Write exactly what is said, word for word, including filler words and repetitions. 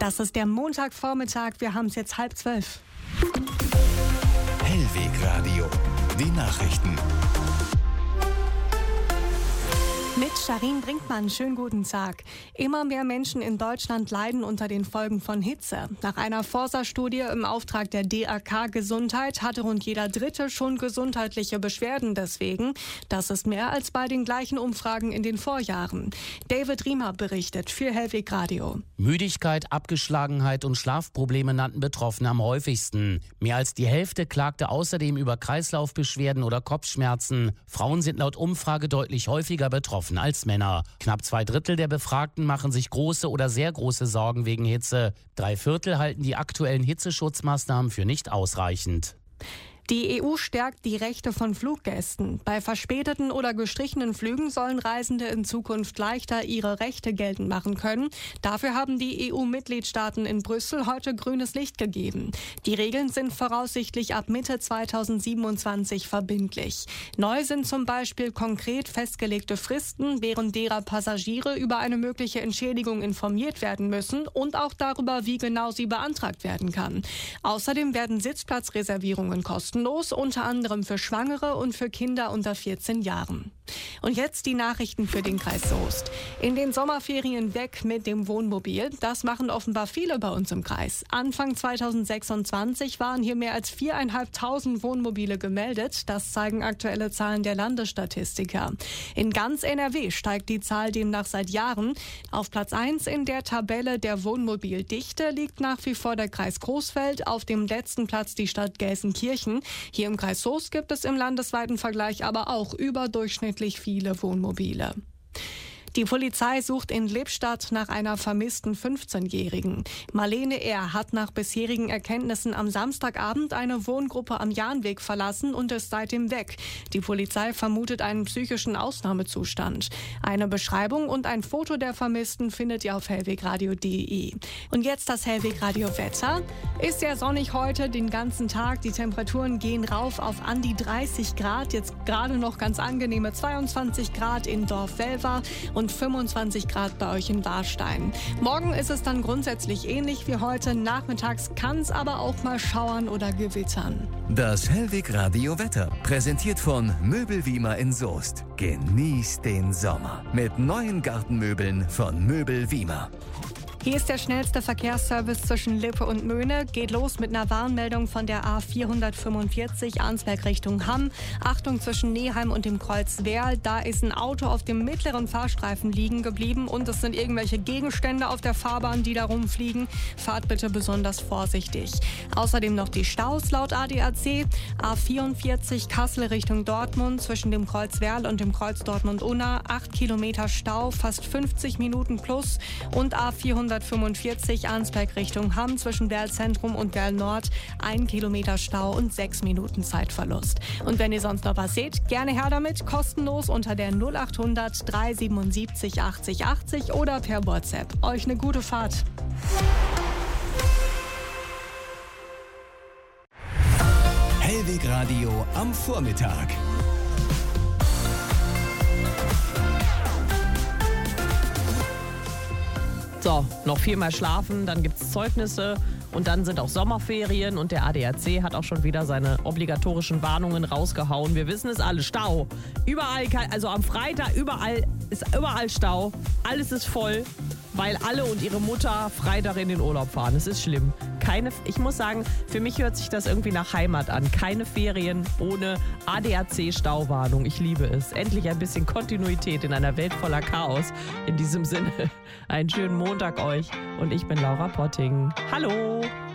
Das ist der Montagvormittag, wir haben es jetzt halb zwölf. Hellweg Radio, die Nachrichten. Mit Sharin Brinkmann, schönen guten Tag. Immer mehr Menschen in Deutschland leiden unter den Folgen von Hitze. Nach einer Forsa-Studie im Auftrag der D A K Gesundheit hatte rund jeder Dritte schon gesundheitliche Beschwerden deswegen. Das ist mehr als bei den gleichen Umfragen in den Vorjahren. David Riemer berichtet für Hellweg Radio. Müdigkeit, Abgeschlagenheit und Schlafprobleme nannten Betroffene am häufigsten. Mehr als die Hälfte klagte außerdem über Kreislaufbeschwerden oder Kopfschmerzen. Frauen sind laut Umfrage deutlich häufiger betroffen als Männer. Knapp zwei Drittel der Befragten machen sich große oder sehr große Sorgen wegen Hitze. Drei Viertel halten die aktuellen Hitzeschutzmaßnahmen für nicht ausreichend. Die E U stärkt die Rechte von Fluggästen. Bei verspäteten oder gestrichenen Flügen sollen Reisende in Zukunft leichter ihre Rechte geltend machen können. Dafür haben die E U-Mitgliedstaaten in Brüssel heute grünes Licht gegeben. Die Regeln sind voraussichtlich ab Mitte zweitausendsiebenundzwanzig verbindlich. Neu sind zum Beispiel konkret festgelegte Fristen, während derer Passagiere über eine mögliche Entschädigung informiert werden müssen und auch darüber, wie genau sie beantragt werden kann. Außerdem werden Sitzplatzreservierungen kostenlos, unter anderem für Schwangere und für Kinder unter vierzehn Jahren. Und jetzt die Nachrichten für den Kreis Soest. In den Sommerferien weg mit dem Wohnmobil. Das machen offenbar viele bei uns im Kreis. Anfang zweitausendsechsundzwanzig waren hier mehr als viertausendfünfhundert Wohnmobile gemeldet. Das zeigen aktuelle Zahlen der Landesstatistiker. In ganz N R W steigt die Zahl demnach seit Jahren. Auf Platz eins in der Tabelle der Wohnmobildichte liegt nach wie vor der Kreis Coesfeld, auf dem letzten Platz die Stadt Gelsenkirchen. Hier im Kreis Soest gibt es im landesweiten Vergleich aber auch überdurchschnittlich viele Wohnmobile. Die Polizei sucht in Lippstadt nach einer vermissten fünfzehnjährigen. Marlene R. hat nach bisherigen Erkenntnissen am Samstagabend eine Wohngruppe am Jahnweg verlassen und ist seitdem weg. Die Polizei vermutet einen psychischen Ausnahmezustand. Eine Beschreibung und ein Foto der Vermissten findet ihr auf hellwegradio punkt de. Und jetzt das Hellwegradio-Wetter. Ist ja sonnig heute den ganzen Tag. Die Temperaturen gehen rauf auf an die dreißig Grad. Jetzt gerade noch ganz angenehme zweiundzwanzig Grad in Dorf-Welver und fünfundzwanzig Grad bei euch in Warstein. Morgen ist es dann grundsätzlich ähnlich wie heute. Nachmittags kann es aber auch mal schauern oder gewittern. Das Hellweg Radio Wetter, präsentiert von Möbelwiemer in Soest. Genießt den Sommer mit neuen Gartenmöbeln von Möbelwiemer. Hier ist der schnellste Verkehrsservice zwischen Lippe und Möhne. Geht los mit einer Warnmeldung von der A vierhundertfünfundvierzig Arnsberg Richtung Hamm. Achtung zwischen Neheim und dem Kreuz Werl. Da ist ein Auto auf dem mittleren Fahrstreifen liegen geblieben und es sind irgendwelche Gegenstände auf der Fahrbahn, die da rumfliegen. Fahrt bitte besonders vorsichtig. Außerdem noch die Staus laut A D A C. A vierundvierzig Kassel Richtung Dortmund zwischen dem Kreuz Werl und dem Kreuz Dortmund-Unna. acht Kilometer Stau, fast fünfzig Minuten plus. Und A vierhundertfünfundvierzig Arnsberg Richtung Hamm zwischen Werl Zentrum und Werl Nord. ein Kilometer Stau und sechs Minuten Zeitverlust. Und wenn ihr sonst noch was seht, gerne her damit. Kostenlos unter der null achthundert dreihundertsiebenundsiebzig achtzig achtzig oder per WhatsApp. Euch eine gute Fahrt. Hellweg Radio am Vormittag. So, noch viermal schlafen, dann gibt's Zeugnisse und dann sind auch Sommerferien und der A D A C hat auch schon wieder seine obligatorischen Warnungen rausgehauen. Wir wissen es alle, Stau. Überall, also am Freitag überall ist überall Stau. Alles ist voll, weil alle und ihre Mutter Freitag in den Urlaub fahren. Es ist schlimm. Keine, ich muss sagen, für mich hört sich das irgendwie nach Heimat an. Keine Ferien ohne A D A C-Stauwarnung. Ich liebe es. Endlich ein bisschen Kontinuität in einer Welt voller Chaos. In diesem Sinne, einen schönen Montag euch. Und ich bin Laura Potting. Hallo!